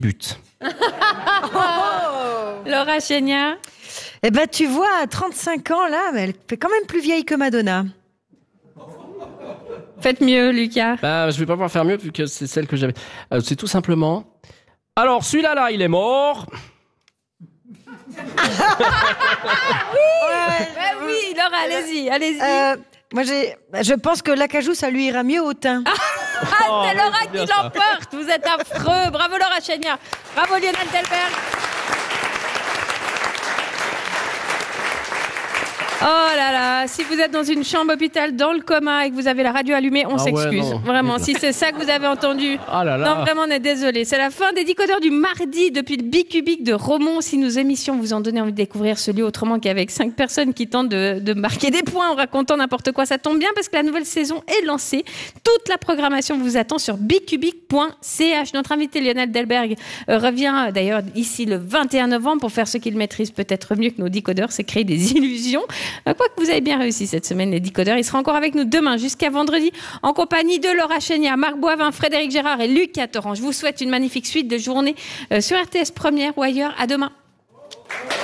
buts. Laura Chéniard. Eh ben, tu vois, à 35 ans, là, mais elle fait quand même plus vieille que Madonna. Faites mieux, Lucas. Je vais pas pouvoir faire mieux vu que c'est celle que j'avais. C'est tout simplement. Alors, celui-là, il est mort. Oui, Laura, allez-y. Moi, je pense que l'acajou, ça lui ira mieux au teint. C'est Laura qui l'emporte. Vous êtes affreux. Bravo, Laura Chéniard. Bravo, Lionel Delberg. Oh là là, si vous êtes dans une chambre d'hôpital dans le coma et que vous avez la radio allumée, on s'excuse. Ouais, vraiment, si c'est ça que vous avez entendu. Ah là là. Non, vraiment, on est désolé. C'est la fin des décodeurs du mardi depuis le Bicubic de Romont. Si nos émissions vous ont donné envie de découvrir ce lieu autrement qu'avec 5 personnes qui tentent de marquer des points en racontant n'importe quoi, ça tombe bien parce que la nouvelle saison est lancée. Toute la programmation vous attend sur bicubic.ch. Notre invité Lionel Delberg revient d'ailleurs ici le 21 novembre pour faire ce qu'il maîtrise peut-être mieux que nos décodeurs, c'est créer des illusions. Quoique vous avez bien réussi cette semaine, les décodeurs. Il sera encore avec nous demain jusqu'à vendredi en compagnie de Laura Chéniard, Marc Boivin, Frédéric Gérard et Lucas Torrent. Je vous souhaite une magnifique suite de journée sur RTS Première ou ailleurs. À demain.